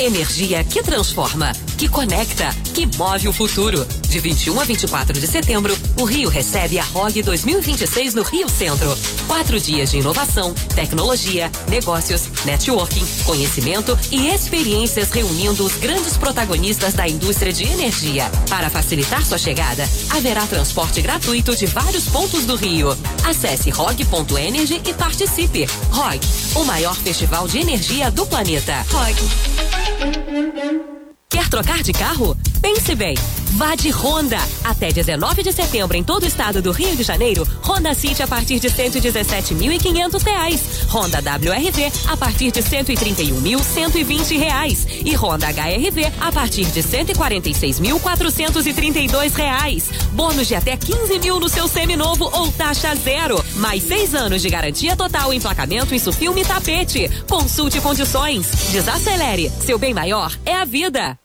Energia que transforma, que conecta, que move o futuro. De 21 a 24 de setembro, o Rio recebe a ROG 2026 no Rio Centro. 4 dias de inovação, tecnologia, negócios, networking, conhecimento e experiências reunindo os grandes protagonistas da indústria de energia. Para facilitar sua chegada, haverá transporte gratuito de vários pontos do Rio. Acesse rog.energy e participe. ROG, o maior festival de energia do planeta. ROG. Quer trocar de carro? Pense bem. Vá de Honda. Até 19 de setembro em todo o estado do Rio de Janeiro, Honda City a partir de R$117.500. Honda WRV a partir de R$131.120. E Honda HRV a partir de R$146.432. Bônus de até 15 mil no seu seminovo ou taxa zero. Mais 6 anos de garantia total, emplacamento, isso, filme e tapete. Consulte condições. Desacelere. Seu bem maior é a vida.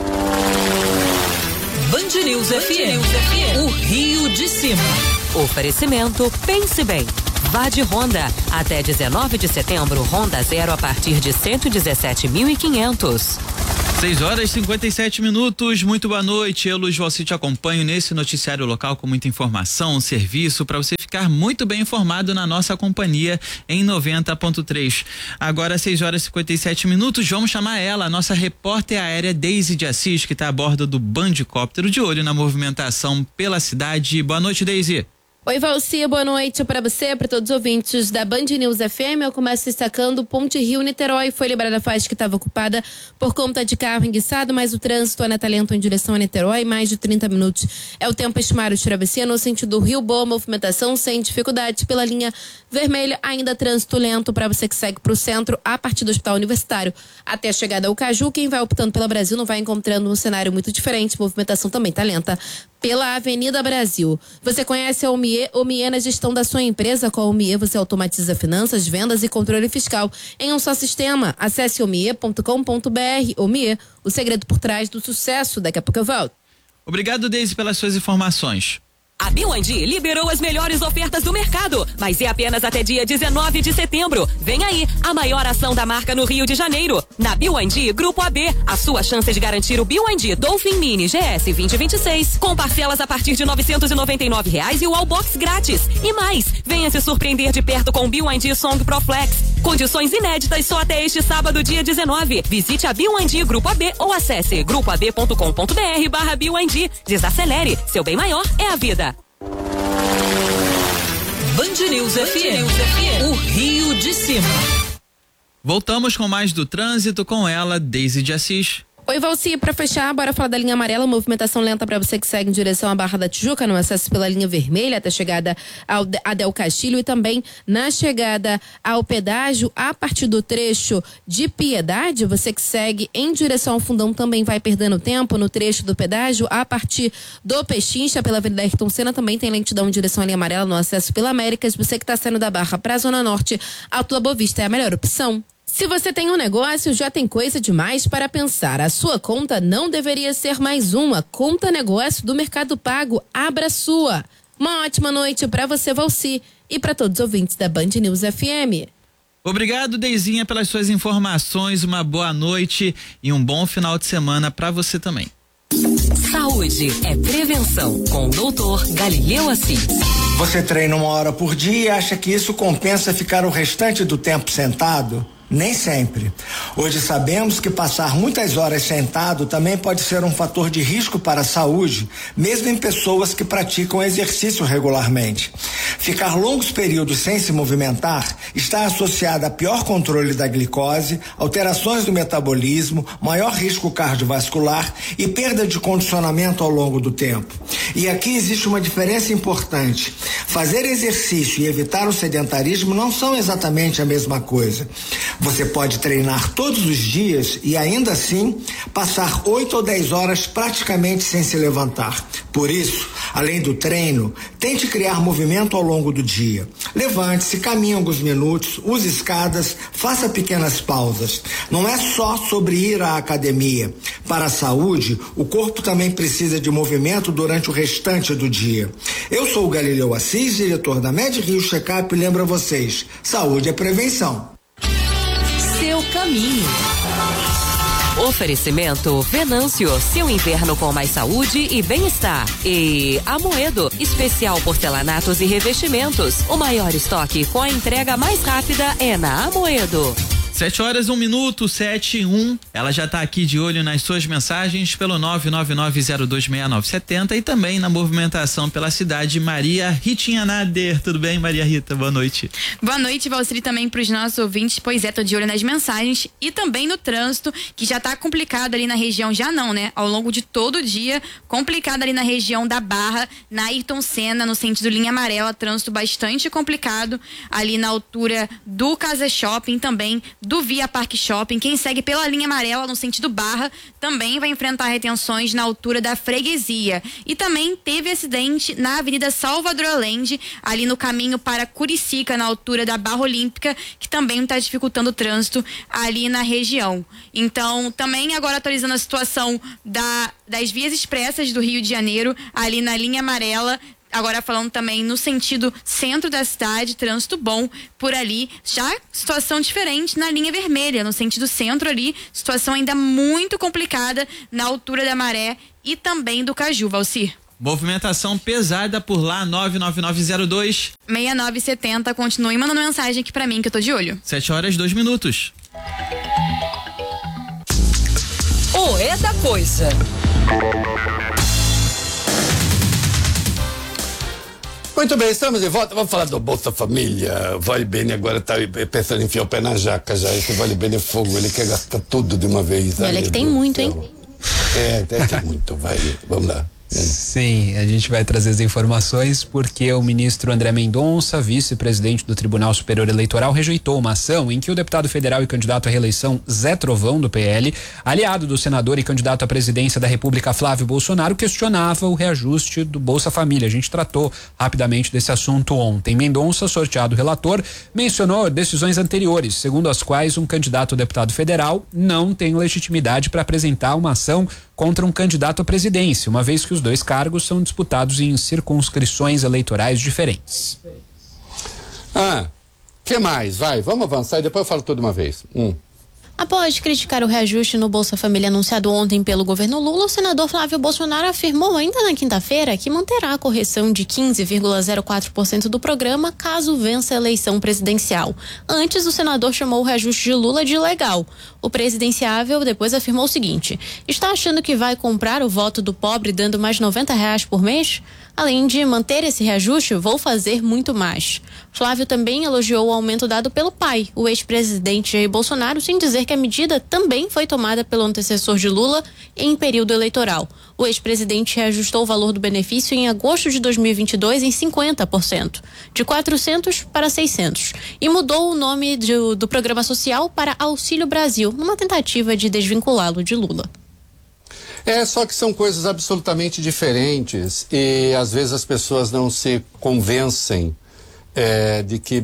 Band News FM, o Rio de Cima. Oferecimento Pense Bem. Vá de Honda. Até 19 de setembro, Honda Zero a partir de R$117.500. 6h57. Muito boa noite. Eu, Luiz Valci, te acompanho nesse noticiário local com muita informação, serviço, para você ficar muito bem informado na nossa companhia em 90.3. Agora, 6h57. Vamos chamar ela, a nossa repórter aérea Deise de Assis, que está a bordo do Bandicóptero, de olho na movimentação pela cidade. Boa noite, Deise. Oi, Valci, boa noite para você, para todos os ouvintes da Band News FM. Eu começo destacando Ponte Rio-Niterói. Foi liberada a faixa que estava ocupada por conta de carro enguiçado, mas o trânsito ainda está lento em direção a Niterói, mais de 30 minutos. É o tempo estimado de travessia no sentido Rio Boa, movimentação sem dificuldades pela linha vermelha. Ainda trânsito lento para você que segue para o centro, a partir do Hospital Universitário até a chegada ao Caju. Quem vai optando pela Brasil não vai encontrando um cenário muito diferente. Movimentação também está lenta pela Avenida Brasil. Você conhece a Omie? Omie na gestão da sua empresa. Com a Omie você automatiza finanças, vendas e controle fiscal em um só sistema. Acesse omie.com.br. Omie, o segredo por trás do sucesso. Daqui a pouco eu volto. Obrigado, Deise, pelas suas informações. A BYD liberou as melhores ofertas do mercado, mas é apenas até dia 19 de setembro. Vem aí, a maior ação da marca no Rio de Janeiro. Na BYD Grupo AB, a sua chance de garantir o BYD Dolphin Mini GS 2026, com parcelas a partir de R$999 e o Wallbox grátis. E mais, venha se surpreender de perto com o BYD Song Pro Flex. Condições inéditas só até este sábado, dia 19. Visite a BYD Grupo AB ou acesse grupoab.com.br/BYD. Desacelere, seu bem maior é a vida. Band News FM, o Rio de Cima. Voltamos com mais do trânsito com ela, Deise de Assis. Oi, Valci, para fechar, bora falar da linha amarela, movimentação lenta para você que segue em direção à Barra da Tijuca, no acesso pela linha vermelha até a chegada ao Del Castilho e também na chegada ao pedágio a partir do trecho de Piedade. Você que segue em direção ao Fundão também vai perdendo tempo no trecho do pedágio a partir do Pechincha pela Avenida Ayrton Senna. Também tem lentidão em direção à linha amarela no acesso pela Américas. Você que está saindo da Barra para a Zona Norte, Alto da Boa Vista é a melhor opção. Se você tem um negócio, já tem coisa demais para pensar. A sua conta não deveria ser mais uma. Conta negócio do Mercado Pago. Abra a sua. Uma ótima noite para você, Valci, e para todos os ouvintes da Band News FM. Obrigado, Deizinha, pelas suas informações. Uma boa noite e um bom final de semana para você também. Saúde é prevenção com o Dr. Galileu Assis. Você treina 1 hora por dia e acha que isso compensa ficar o restante do tempo sentado? Nem sempre. Hoje sabemos que passar muitas horas sentado também pode ser um fator de risco para a saúde, mesmo em pessoas que praticam exercício regularmente. Ficar longos períodos sem se movimentar está associado a pior controle da glicose, alterações do metabolismo, maior risco cardiovascular e perda de condicionamento ao longo do tempo. E aqui existe uma diferença importante. Fazer exercício e evitar o sedentarismo não são exatamente a mesma coisa. Você pode treinar todos os dias e ainda assim passar 8 ou 10 horas praticamente sem se levantar. Por isso, além do treino, tente criar movimento ao longo do dia. Levante-se, caminhe alguns minutos, use escadas, faça pequenas pausas. Não é só sobre ir à academia. Para a saúde, o corpo também precisa de movimento durante o restante do dia. Eu sou o Galileu Assis, diretor da Med Rio Checkup, e lembro a vocês, saúde é prevenção. Seu caminho. Oferecimento Venâncio, seu inverno com mais saúde e bem-estar. E Amoedo, especial porcelanatos e revestimentos. O maior estoque com a entrega mais rápida é na Amoedo. 7h01, 7:01. Ela já tá aqui de olho nas suas mensagens pelo 999026970 e também na movimentação pela cidade. Maria Ritinha Nader. Tudo bem, Maria Rita? Boa noite. Boa noite, Valcir, também para os nossos ouvintes. Pois é, tô de olho nas mensagens e também no trânsito, que já tá complicado ali na região, já não, né? Ao longo de todo o dia, complicado ali na região da Barra, na Ayrton Senna, no sentido linha amarela, trânsito bastante complicado ali na altura do Casa Shopping, também do Via Parque Shopping. Quem segue pela linha amarela no sentido Barra também vai enfrentar retenções na altura da Freguesia. E também teve acidente na Avenida Salvador Allende, ali no caminho para Curicica, na altura da Barra Olímpica, que também está dificultando o trânsito ali na região. Então, também agora atualizando a situação das vias expressas do Rio de Janeiro, ali na linha amarela. Agora falando também no sentido centro da cidade, trânsito bom por ali. Já situação diferente na linha vermelha, no sentido centro ali, situação ainda muito complicada na altura da Maré e também do Caju, Valcir. Movimentação pesada por lá, 99902 6970. Continue mandando mensagem aqui pra mim que eu tô de olho. 7h02. O É da Coisa. Muito bem, estamos de volta. Vamos falar do Bolsa Família. Vale Bene agora está pensando em enfiar o pé na jaca já. Esse Vale Bene é fogo, ele quer gastar tudo de uma vez. Olha que tem muito, hein? Tem muito, vai. Vamos lá. Sim, a gente vai trazer as informações porque o ministro André Mendonça, vice-presidente do Tribunal Superior Eleitoral, rejeitou uma ação em que o deputado federal e candidato à reeleição Zé Trovão, do PL, aliado do senador e candidato à presidência da República Flávio Bolsonaro, questionava o reajuste do Bolsa Família. A gente tratou rapidamente desse assunto ontem. Mendonça, sorteado relator, mencionou decisões anteriores, segundo as quais um candidato a deputado federal não tem legitimidade para apresentar uma ação contra um candidato à presidência, uma vez que os dois cargos são disputados em circunscrições eleitorais diferentes. Que mais? Vai, vamos avançar e depois eu falo tudo de uma vez. Após criticar o reajuste no Bolsa Família anunciado ontem pelo governo Lula, o senador Flávio Bolsonaro afirmou ainda na quinta-feira que manterá a correção de 15,04% do programa caso vença a eleição presidencial. Antes, o senador chamou o reajuste de Lula de ilegal. O presidenciável depois afirmou o seguinte: está achando que vai comprar o voto do pobre dando mais R$90 por mês? Além de manter esse reajuste, vou fazer muito mais. Flávio também elogiou o aumento dado pelo pai, o ex-presidente Jair Bolsonaro, sem dizer que a medida também foi tomada pelo antecessor de Lula em período eleitoral. O ex-presidente reajustou o valor do benefício em agosto de 2022 em 50%, de 400 para 600, e mudou o nome do programa social para Auxílio Brasil, numa tentativa de desvinculá-lo de Lula. Só que são coisas absolutamente diferentes e às vezes as pessoas não se convencem de que,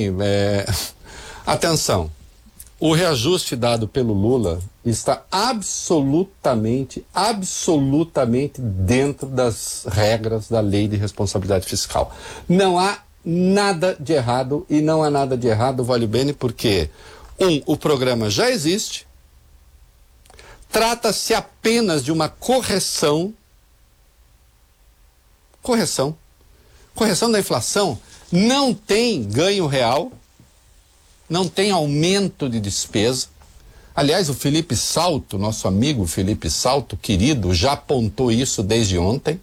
atenção, o reajuste dado pelo Lula está absolutamente dentro das regras da lei de responsabilidade fiscal. Não há nada de errado e não há nada de errado, Vale Bene, porque o programa já existe. Trata-se apenas de uma correção da inflação. Não tem ganho real, não tem aumento de despesa. Aliás, o Felipe Salto, nosso amigo Felipe Salto, querido, já apontou isso desde ontem.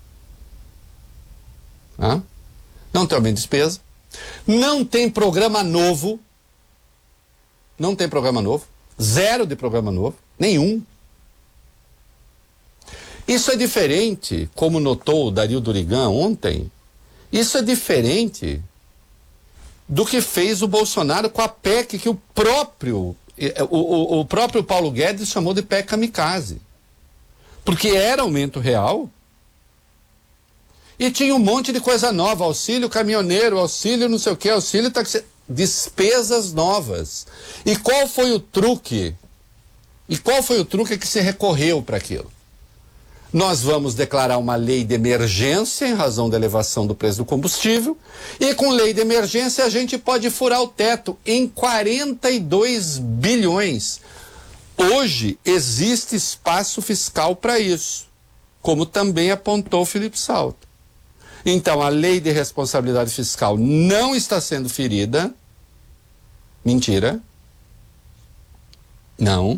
Não tem aumento de despesa. Não tem programa novo. Zero de programa novo. Nenhum. Isso é diferente, como notou o Dario Durigan ontem, isso é diferente do que fez o Bolsonaro com a PEC que o próprio Paulo Guedes chamou de PEC kamikaze. Porque era aumento real e tinha um monte de coisa nova, auxílio caminhoneiro, auxílio não sei o que, auxílio taxi, despesas novas. E qual foi o truque? Que se recorreu para aquilo? Nós vamos declarar uma lei de emergência em razão da elevação do preço do combustível e com lei de emergência a gente pode furar o teto em 42 bilhões. Hoje existe espaço fiscal para isso, como também apontou Felipe Salto. Então, a lei de responsabilidade fiscal não está sendo ferida. Mentira. Não.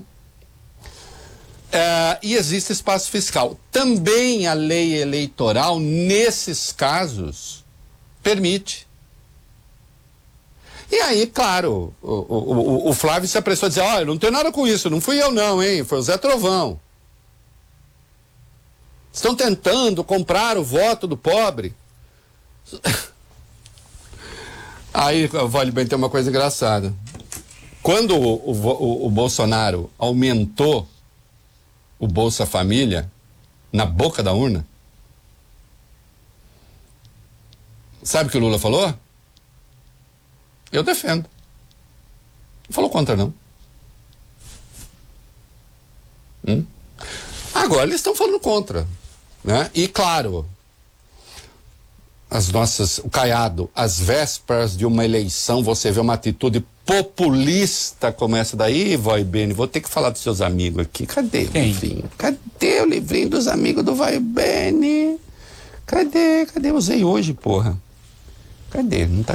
E existe espaço fiscal. Também a lei eleitoral, nesses casos, permite. E aí, claro, o Flávio se apressou a dizer, olha, não tem nada com isso, não fui eu não, hein, foi o Zé Trovão. Estão tentando comprar o voto do pobre. Aí, vale bem ter uma coisa engraçada. Quando o Bolsonaro aumentou o Bolsa Família na boca da urna, sabe o que o Lula falou? Eu defendo. Não falou contra, não. Agora eles estão falando contra, né? E claro, o Caiado, às vésperas de uma eleição, você vê uma atitude populista como essa daí, Vai Bene, vou ter que falar dos seus amigos aqui. Cadê o livrinho? Cadê o livrinho dos amigos do Vai Bene? Cadê? Usei hoje, porra. Cadê? Não tá